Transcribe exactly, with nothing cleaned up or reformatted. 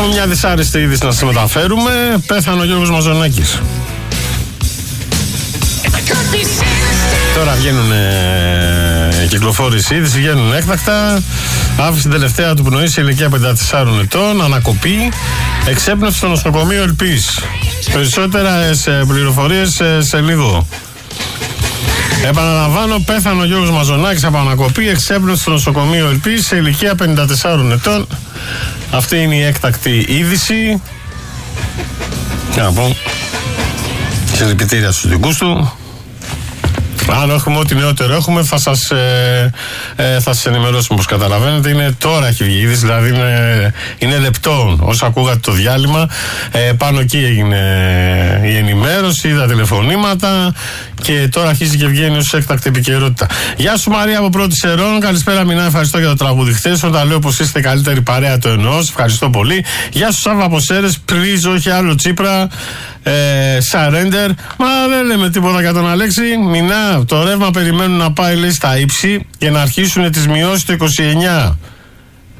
Έχουμε μια δυσάρεστη είδηση να σας μεταφέρουμε. Πέθανε ο Γιώργος Μαζονάκης. Τώρα βγαίνουν ε, κυκλοφόρηση είδηση, βγαίνουν έκτακτα. Άφησε την τελευταία του πνοή σε ηλικία πενήντα τεσσάρων ετών. Ανακοπή. Εξέπνευση στο νοσοκομείο Ελπής. Περισσότερα σε πληροφορίες σε, σε λίγο. Επαναλαμβάνω, πέθανε ο Γιώργος Μαζονάκης από ανακοπή. Εξέπνευση στο νοσοκομείο Ελπής σε ηλικία πενήντα τεσσάρων ετών. Αυτή είναι η έκτακτη είδηση. Και να πω συλληπιτήρια στους δικούς του. Αν έχουμε ό,τι νεότερο έχουμε, θα σας, ε, ε, θα σας ενημερώσουμε. Όπως καταλαβαίνετε, είναι τώρα έχει βγει είδηση, δηλαδή είναι, είναι λεπτό. Όσο ακούγατε το διάλειμμα, ε, πάνω εκεί έγινε η ενημέρωση, τα τηλεφωνήματα και τώρα αρχίζει και βγαίνει ως έκτακτη επικαιρότητα. Γεια σου Μαρία από Πρώτη Σερών, καλησπέρα Μινά, ευχαριστώ για το τραγούδι χθες. Όταν λέω πως είστε καλύτερη παρέα, το εννοώ, ευχαριστώ πολύ. Γεια σου Σάββα από Σέρες, πλίζ, όχι άλλο Τσίπρα. Ε, surrender. Μα δεν λέμε τίποτα για τον Αλέξη. Μινά, το ρεύμα περιμένουν να πάει λέει στα ύψη και να αρχίσουν τις μειώσεις το είκοσι εννιά.